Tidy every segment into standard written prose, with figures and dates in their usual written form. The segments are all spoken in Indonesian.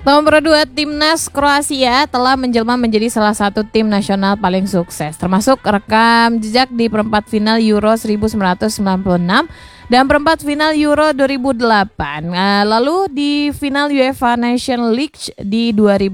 Nomor 2, timnas Kroasia telah menjelma menjadi salah satu tim nasional paling sukses, termasuk rekam jejak di perempat final Euro 1996 dan perempat final Euro 2008, lalu di final UEFA Nations League di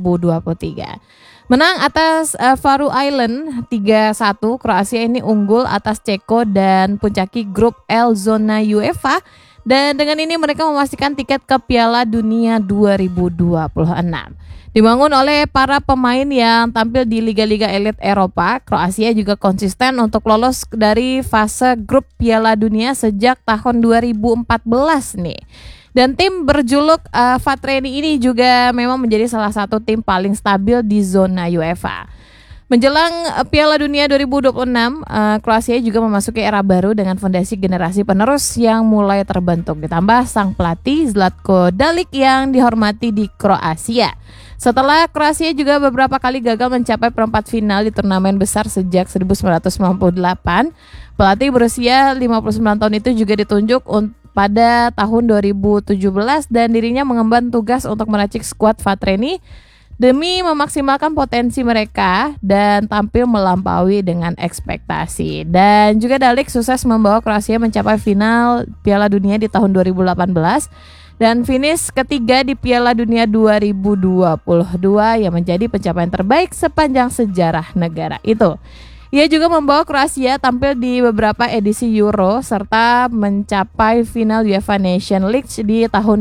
2023. Menang atas Faroe Island 3-1, Kroasia ini unggul atas Ceko dan puncaki grup L zona UEFA. Dan dengan ini mereka memastikan tiket ke Piala Dunia 2026. Dibangun oleh para pemain yang tampil di liga-liga elit Eropa, Kroasia juga konsisten untuk lolos dari fase grup Piala Dunia sejak tahun 2014 nih. Dan tim berjuluk Vatreni ini juga memang menjadi salah satu tim paling stabil di zona UEFA. Menjelang Piala Dunia 2026, Kroasia juga memasuki era baru dengan fondasi generasi penerus yang mulai terbentuk. Ditambah sang pelatih Zlatko Dalic yang dihormati di Kroasia. Setelah Kroasia juga beberapa kali gagal mencapai perempat final di turnamen besar sejak 1998, pelatih berusia 59 tahun itu juga ditunjuk pada tahun 2017 dan dirinya mengemban tugas untuk meracik skuad Vatreni demi memaksimalkan potensi mereka dan tampil melampaui dengan ekspektasi. Dan juga Dalic sukses membawa Kroasia mencapai final Piala Dunia di tahun 2018 dan finish ketiga di Piala Dunia 2022 yang menjadi pencapaian terbaik sepanjang sejarah negara itu. Ia juga membawa Kroasia tampil di beberapa edisi Euro serta mencapai final UEFA Nations League di tahun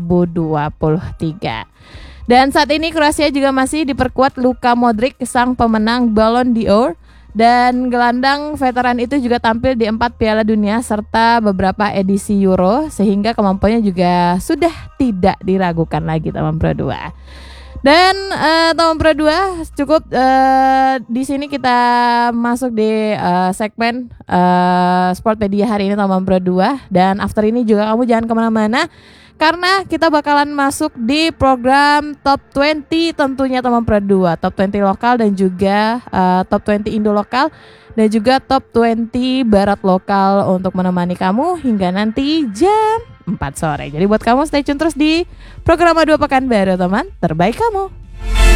2023. Dan saat ini Kroasia juga masih diperkuat Luka Modric, sang pemenang Ballon d'Or, dan gelandang veteran itu juga tampil di 4 Piala Dunia serta beberapa edisi Euro, sehingga kemampuannya juga sudah tidak diragukan lagi teman Pro 2. Dan teman Pro 2 cukup di sini kita masuk di segmen Sportpedia hari ini teman Pro 2, dan after ini juga kamu jangan kemana-mana karena kita bakalan masuk di program Top 20 tentunya teman Pro 2, Top 20 lokal dan juga Top 20 Indo lokal dan juga Top 20 Barat lokal untuk menemani kamu hingga nanti jam 4 sore. Jadi buat kamu stay tune terus di program A2 Pekanbaru teman, terbaik kamu.